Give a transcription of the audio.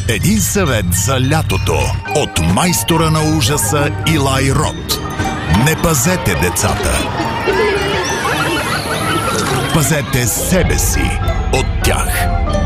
Един съвет за лятото от майстора на ужаса Илай Рот. Не пазете децата. Пазете себе си от тях.